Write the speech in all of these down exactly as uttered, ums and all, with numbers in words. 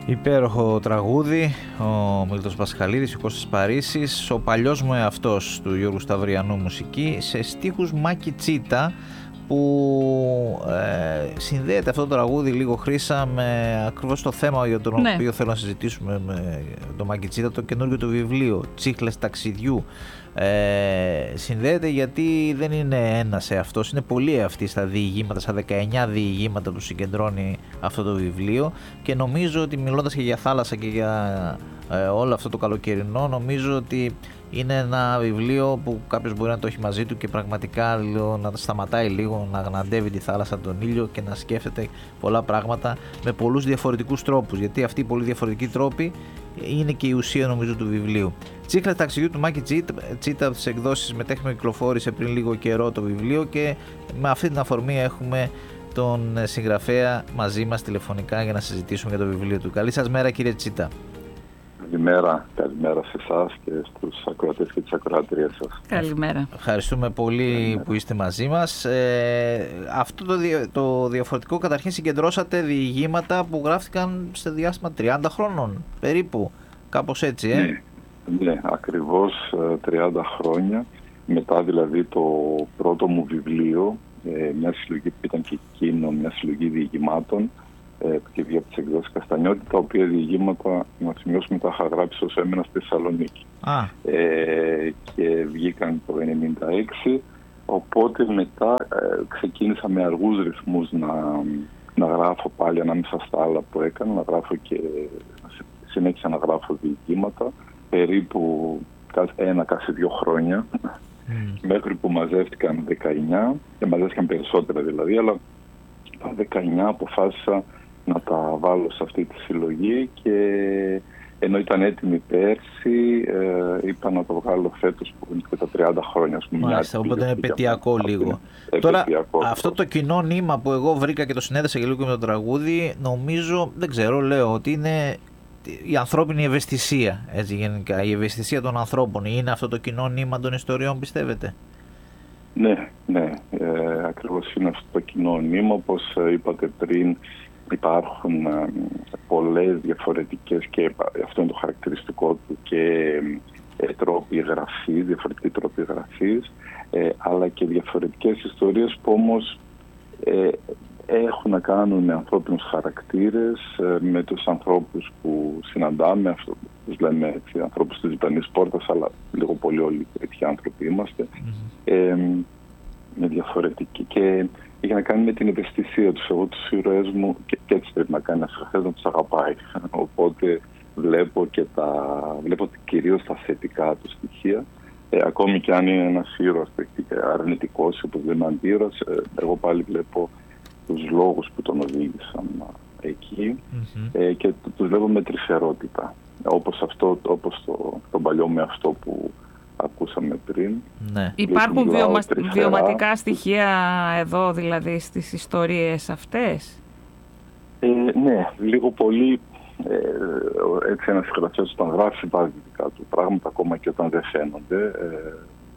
Υπέροχο τραγούδι, ο Μίλτος Πασχαλίδης, ο Κώστας Παρίσης, ο παλιός μου εαυτός του Γιώργου Σταυριανού μουσική, σε στίχους Μάκη Τσίτα, που ε, συνδέεται αυτό το τραγούδι λίγο, Χρύσα, με ακριβώς το θέμα για το ναι. οποίο θέλω να συζητήσουμε με τον Μάκη Τσίτα, το καινούργιο του βιβλίο «Τσίχλες ταξιδιού». Ε, συνδέεται γιατί δεν είναι ένας εαυτός, είναι πολλοί αυτοί στα διηγήματα, στα δεκαεννιά διηγήματα που συγκεντρώνει αυτό το βιβλίο, και νομίζω ότι, μιλώντας και για θάλασσα και για ε, όλο αυτό το καλοκαιρινό, νομίζω ότι είναι ένα βιβλίο που κάποιος μπορεί να το έχει μαζί του και πραγματικά λίγο, να σταματάει λίγο, να γναντεύει τη θάλασσα, τον ήλιο και να σκέφτεται πολλά πράγματα με πολλούς διαφορετικούς τρόπους, γιατί αυτοί οι πολύ διαφορετικοί τρόποι είναι και η ουσία, νομίζω, του βιβλίου. Τσίχλες ταξιδιού του Μάκη Τσίτα, από τις εκδόσεις Μετέχμιο, κυκλοφόρησε πριν λίγο καιρό το βιβλίο, και με αυτή την αφορμή έχουμε τον συγγραφέα μαζί μας τηλεφωνικά για να συζητήσουμε για το βιβλίο του. Καλή σας μέρα, κύριε Τσίτα. Καλημέρα, καλημέρα σε εσάς και στους ακροατές και τις ακροατρίες σας. Καλημέρα. Ευχαριστούμε πολύ καλημέρα. που είστε μαζί μας. Ε, αυτό το, δια, το διαφορετικό, καταρχήν συγκεντρώσατε διηγήματα που γράφτηκαν σε διάστημα τριάντα χρόνων, περίπου, κάπως έτσι, ε? Ναι, ναι, ακριβώς τριάντα χρόνια, μετά δηλαδή το πρώτο μου βιβλίο, ε, μια συλλογή που ήταν και εκείνο, μια συλλογή διηγημάτων, και βγήκε από τις εκδόσεις Καστανιώτη, τα οποία διηγήματα, να σημειώσουμε, τα είχα γράψει όσο έμενα στη Θεσσαλονίκη. Ah. Ε, και βγήκαν το ενενήντα έξι, οπότε μετά ε, ξεκίνησα με αργούς ρυθμούς να, να γράφω πάλι ανάμεσα στα άλλα που έκανα, να γράφω και συνέχισα να γράφω διηγήματα, περίπου ένα κάθε δύο χρόνια, mm. μέχρι που μαζεύτηκαν δεκαεννιά, και μαζεύτηκαν περισσότερα δηλαδή, αλλά τα δεκαεννιά αποφάσισα να τα βάλω σε αυτή τη συλλογή, και ενώ ήταν έτοιμη πέρσι, ε, είπα να το βγάλω φέτος που είναι και τα τριάντα χρόνια. Μάλιστα, οπότε είναι επαιτειακό λίγο. Τώρα, επαιτειακό, αυτό το κοινό νήμα που εγώ βρήκα και το συνέδεσα και λίγο με το τραγούδι, νομίζω, δεν ξέρω, λέω ότι είναι η ανθρώπινη ευαισθησία, έτσι γενικά, η ευαισθησία των ανθρώπων. Είναι αυτό το κοινό νήμα των ιστοριών, πιστεύετε? Ναι, ναι, ε, ακριβώς είναι αυτό το κοινό νήμα. Όπως είπατε πριν, υπάρχουν ε, πολλές διαφορετικές, και αυτό είναι το χαρακτηριστικό του, και ε, τρόποι γραφής, διαφορετικοί τρόποι γραφής, ε, αλλά και διαφορετικές ιστορίες που όμως ε, έχουν να κάνουν με ανθρώπινους χαρακτήρες, ε, με τους ανθρώπους που συναντάμε, αυτό που τους λέμε έτσι, ανθρώπους της διπλανής πόρτας, αλλά λίγο πολύ όλοι τέτοιοι άνθρωποι είμαστε. Mm-hmm. Ε, με διαφορετική, και έχει να κάνει με την ευαισθησία τους. Εγώ τους ήρωές μου, και, και έτσι πρέπει να κάνει ένας συγγραφέας, να τους αγαπάει. Οπότε βλέπω και τα, βλέπω κυρίως τα θετικά του στοιχεία. Ε, ακόμη και αν είναι ένας ήρωας αρνητικός, όπως λέμε αντίρωας, ε, εγώ πάλι βλέπω τους λόγους που τον οδήγησαν εκεί, mm-hmm. ε, και τους βλέπω με τρυφερότητα. Όπως, αυτό, όπως το, το παλιό με αυτό που ακούσαμε πριν. Ναι. Υπάρχουν βιωμα... βιωματικά στοιχεία εδώ, δηλαδή, στις ιστορίες αυτές? Ε, ναι, λίγο πολύ. Ε, έτσι ένας συγγραφέας όταν γράφει βάζει δικά του πράγματα, ακόμα και όταν δεν φαίνονται. Ε,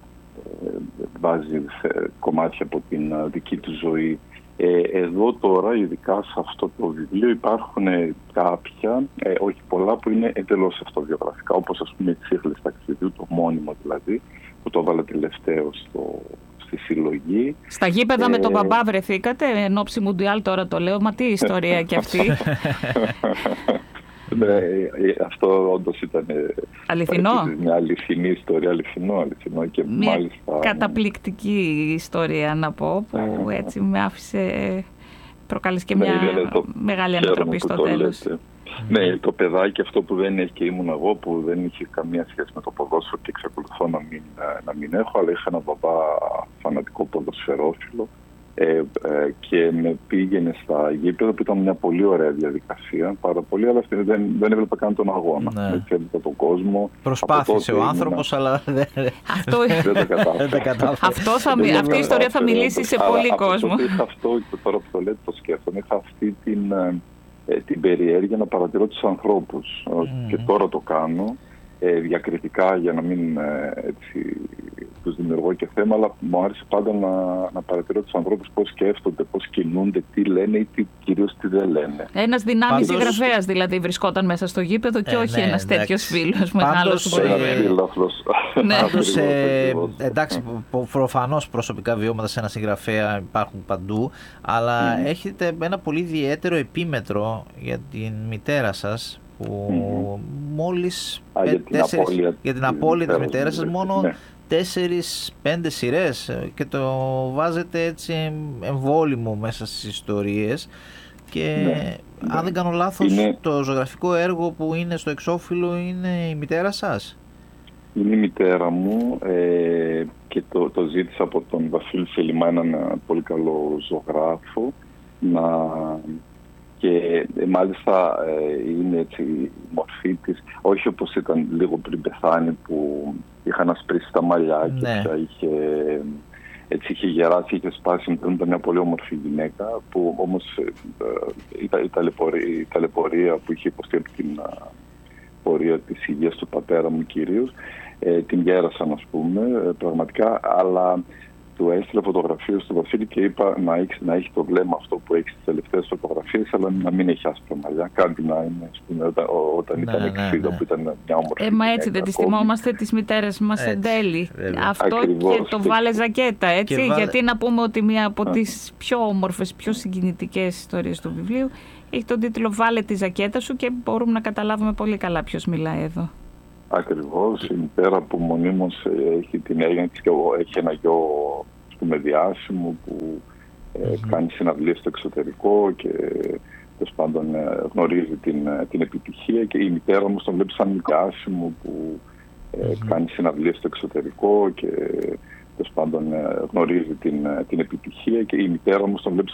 ε, βάζει κομμάτια από την δική του ζωή. Ε, εδώ τώρα, ειδικά σε αυτό το βιβλίο, υπάρχουν κάποια, ε, όχι πολλά, που είναι εντελώς αυτοβιογραφικά, όπως ας πούμε οι Τσίχλες ταξιδιού, το μόνιμο δηλαδή, που το έβαλα τελευταίο στο, στη συλλογή. Στα γήπεδα ε, με τον μπαμπά βρεθήκατε, εν όψη Μουντιάλ τώρα το λέω, μα τι ιστορία κι αυτή. Ναι, αυτό όντως ήταν αληθινό. Μια αληθινή ιστορία, αληθινό, αληθινό και μια μάλιστα καταπληκτική ιστορία, να πω, που έτσι με άφησε, προκάλεσε και μια ναι, το, μεγάλη ανατροπή στο τέλος. Mm. Ναι, το παιδάκι αυτό που δεν έχει, και ήμουν εγώ, που δεν είχε καμία σχέση με το ποδόσφαιρο και εξακολουθώ να μην, να μην έχω, αλλά είχα ένα μπαμπά φανατικό ποδοσφαιρόφιλο. Ε, ε, και με πήγαινε στα γήπεδα, που ήταν μια πολύ ωραία διαδικασία, πάρα πολύ, αλλά δεν, δεν έβλεπα καν τον αγώνα. Ναι. Έτσι έβλεπα τον κόσμο. Προσπάθησε ο άνθρωπος, ήμουν... αλλά δεν, αυτό... δεν το κατάφερε. Αυτό θα, αυτή η ιστορία θα μιλήσει σε πολύ κόσμο. Είχα αυτό, και τώρα που το λέτε το σκέφτομαι, είχα αυτή την, ε, την περιέργεια να παρατηρώ τους ανθρώπους. Mm. Και τώρα το κάνω. ε, διακριτικά για να μην ε, έτσι, τους δημιουργώ και θέμα, αλλά μου άρεσε πάντα να, να παρατηρώ τους ανθρώπους πώς σκέφτονται, πώς κινούνται, τι λένε ή τι, κυρίως τι δεν λένε. Ένας δυνάμεις Πάντως... συγγραφέας δηλαδή βρισκόταν μέσα στο γήπεδο και ε, όχι ναι, ένας τέτοιος φίλος μεγάλος. Πάντως, ε, εντάξει, προφανώς προσωπικά βιώματα σε ένα συγγραφέα υπάρχουν παντού, αλλά mm. έχετε ένα πολύ ιδιαίτερο επίμετρο για την μητέρα σας, που mm-hmm. μόλις Α, πέ, για, την τέσσερις, απώλεια, για την απώλεια της μητέρας σας μόνο ναι. τέσσερις πέντε σειρές και το βάζετε έτσι εμβόλυμο μέσα στις ιστορίες και ναι, αν ναι. δεν κάνω λάθος είναι... το ζωγραφικό έργο που είναι στο εξώφυλλο είναι η μητέρα σας. Είναι η μητέρα μου ε, και το, το ζήτησα από τον Βασίλη Σελιμά, έναν πολύ καλό ζωγράφο, να... και ε, μάλιστα ε, είναι έτσι η μορφή της, όχι όπως ήταν λίγο πριν πεθάνει που είχα ανασπρίσει τα μαλλιά και ναι. πια είχε, έτσι, είχε γεράσει, είχε σπάσει, ήταν μια πολύ όμορφη γυναίκα που όμως ε, η, η, ταλαιπωρία, η ταλαιπωρία που είχε υποστεί από την uh, πορεία της υγείας του πατέρα μου κυρίως, ε, την γέρασαν ας πούμε ε, πραγματικά, αλλά του έστειλε φωτογραφίες στο Βασίλη και είπα να έχει, να έχει το βλέμμα αυτό που έχει στις τελευταίες φωτογραφίες, αλλά να μην έχει άσπρα μαλλιά. Κάτι να είναι, ας πούμε, όταν, όταν ήταν εξήντα, ναι, ναι. που ήταν μια όμορφη. Ε, μα έτσι δεν τις θυμόμαστε τις μητέρες μας εν τέλει. Αυτό ακριβώς. Και το βάλε ζακέτα, έτσι. Και γιατί βάλε... να πούμε ότι μία από Α. τις πιο όμορφες, πιο συγκινητικές ιστορίες του βιβλίου έχει τον τίτλο «Βάλε τη ζακέτα σου» και μπορούμε να καταλάβουμε πολύ καλά ποιος μιλάει εδώ. Ακριβώς, η μητέρα που μονίμως έχει την έγνοια της και έχει ένα γιο με διάσημο που ε, mm-hmm. κάνει συναυλίες στο εξωτερικό και τέλος πάντων γνωρίζει την, την επιτυχία, και η μητέρα μου τον βλέπει σαν διάσημο που ε, mm-hmm. κάνει συναυλίες στο εξωτερικό και τέλος πάντων γνωρίζει την, την επιτυχία, και η μητέρα μου τον βλέπει